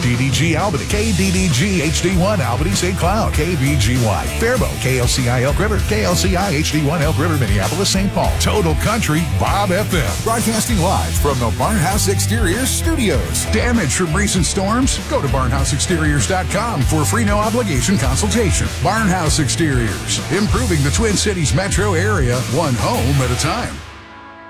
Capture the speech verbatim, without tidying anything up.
D D G Albany, K D D G H D one Albany Saint Cloud, K B G Y Faribault, K L C I Elk River, K L C I H D one Elk River, Minneapolis, Saint Paul. Total Country, Bob F M. Broadcasting live from the Barnhouse Exteriors studios. Damage from recent storms? Go to barnhouse exteriors dot com for a free no obligation consultation. Barnhouse Exteriors, improving the Twin Cities metro area, one home at a time.